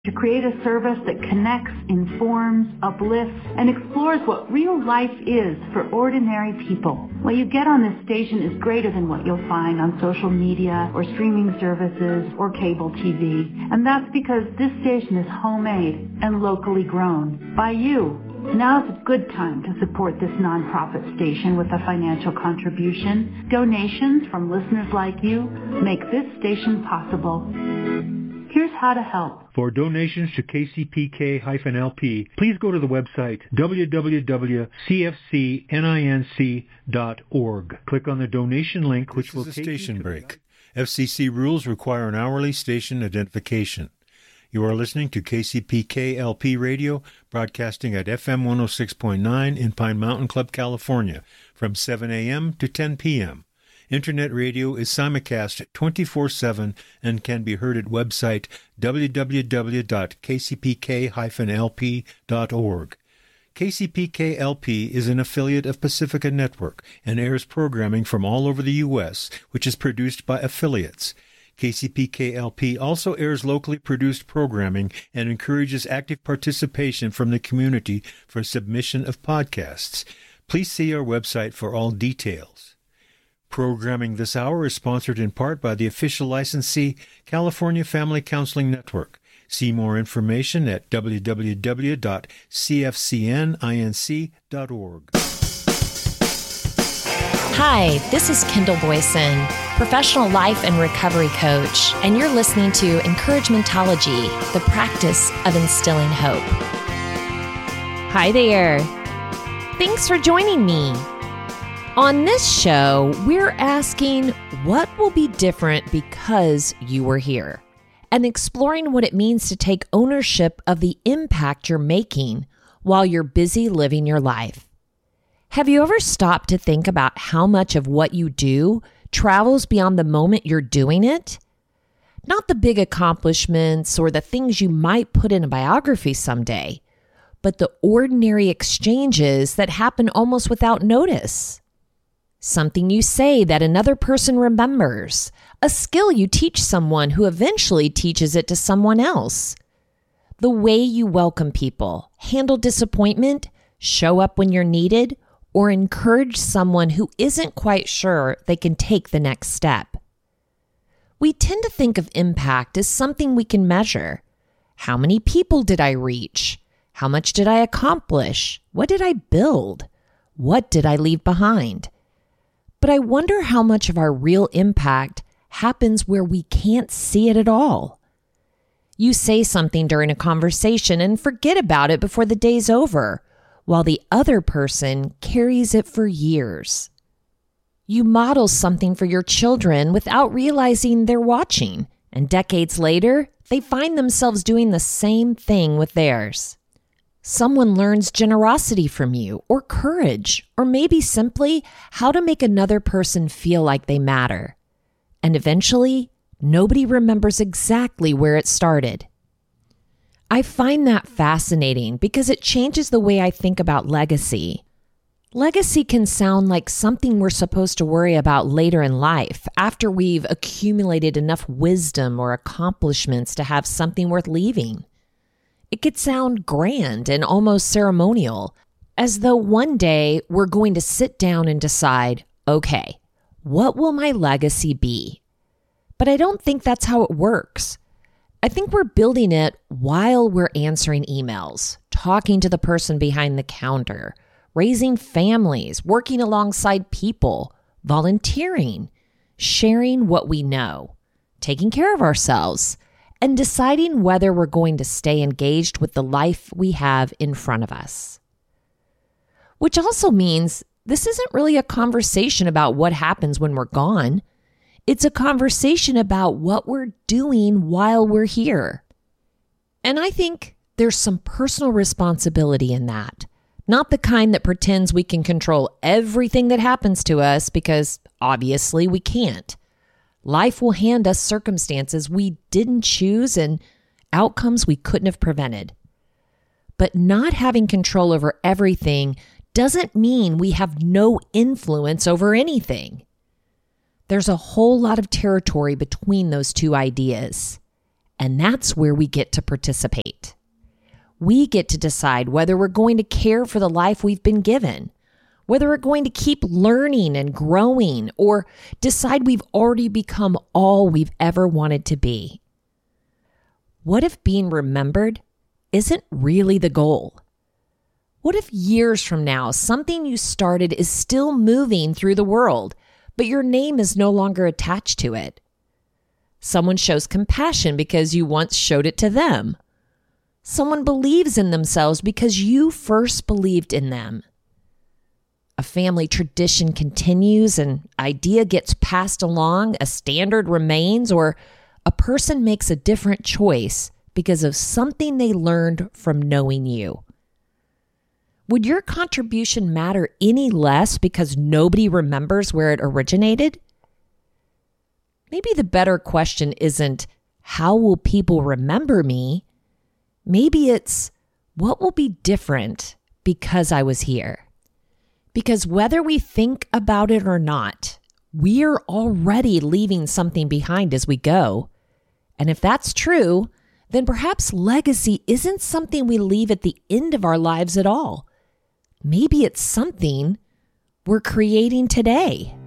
to create a service that connects, informs, uplifts, and explores what real life is for ordinary people. What you get on this station is greater than what you'll find on social media or streaming services or cable TV. And that's because this station is homemade and locally grown by you. Now's a good time to support this nonprofit station with a financial contribution. Donations from listeners like you make this station possible. Here's how to help. For donations to KCPK-LP, please go to the website www.cfcninc.org. Click on the donation link, which will take you to the station break. FCC rules require an hourly station identification. You are listening to KCPK-LP Radio, broadcasting at FM 106.9 in Pine Mountain Club, California, from 7 a.m. to 10 p.m. Internet radio is simulcast 24/7 and can be heard at website www.kcpk-lp.org. KCPK-LP is an affiliate of Pacifica Network and airs programming from all over the U.S., which is produced by affiliates. KCPK-LP also airs locally produced programming and encourages active participation from the community for submission of podcasts. Please see our website for all details. Programming this hour is sponsored in part by the official licensee, California Family Counseling Network. See more information at www.cfcninc.org. Hi, this is Kendall Boyson, professional life and recovery coach, and you're listening to Encouragementology, the practice of instilling hope. Hi there. Thanks for joining me. On this show, we're asking what will be different because you were here, and exploring what it means to take ownership of the impact you're making while you're busy living your life. Have you ever stopped to think about how much of what you do travels beyond the moment you're doing it? Not the big accomplishments or the things you might put in a biography someday, but the ordinary exchanges that happen almost without notice. Something you say that another person remembers, a skill you teach someone who eventually teaches it to someone else. The way you welcome people, handle disappointment, show up when you're needed, or encourage someone who isn't quite sure they can take the next step. We tend to think of impact as something we can measure. How many people did I reach? How much did I accomplish? What did I build? What did I leave behind? But I wonder how much of our real impact happens where we can't see it at all. You say something during a conversation and forget about it before the day's over, while the other person carries it for years. You model something for your children without realizing they're watching, and decades later, they find themselves doing the same thing with theirs. Someone learns generosity from you, or courage, or maybe simply how to make another person feel like they matter. And eventually, nobody remembers exactly where it started. I find that fascinating because it changes the way I think about legacy. Legacy can sound like something we're supposed to worry about later in life, after we've accumulated enough wisdom or accomplishments to have something worth leaving. It could sound grand and almost ceremonial, as though one day we're going to sit down and decide, okay, what will my legacy be? But I don't think that's how it works. I think we're building it while we're answering emails, talking to the person behind the counter, raising families, working alongside people, volunteering, sharing what we know, taking care of ourselves, and deciding whether we're going to stay engaged with the life we have in front of us. Which also means this isn't really a conversation about what happens when we're gone. It's a conversation about what we're doing while we're here. And I think there's some personal responsibility in that. Not the kind that pretends we can control everything that happens to us, because obviously we can't. Life will hand us circumstances we didn't choose and outcomes we couldn't have prevented. But not having control over everything doesn't mean we have no influence over anything. There's a whole lot of territory between those two ideas. And that's where we get to participate. We get to decide whether we're going to care for the life we've been given, whether we're going to keep learning and growing, or decide we've already become all we've ever wanted to be. What if being remembered isn't really the goal? What if years from now, something you started is still moving through the world, but your name is no longer attached to it? Someone shows compassion because you once showed it to them. Someone believes in themselves because you first believed in them. A family tradition continues, an idea gets passed along, a standard remains, or a person makes a different choice because of something they learned from knowing you. Would your contribution matter any less because nobody remembers where it originated? Maybe the better question isn't, how will people remember me? Maybe it's, what will be different because I was here? Because whether we think about it or not, we're already leaving something behind as we go. And if that's true, then perhaps legacy isn't something we leave at the end of our lives at all. Maybe it's something we're creating today.